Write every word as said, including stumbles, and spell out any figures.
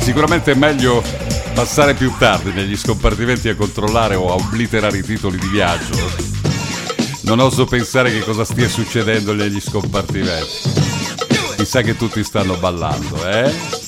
Sicuramente è meglio passare più tardi negli scompartimenti a controllare o a obliterare i titoli di viaggio. Non oso pensare che cosa stia succedendo negli scompartimenti. Mi sa che tutti stanno ballando, eh?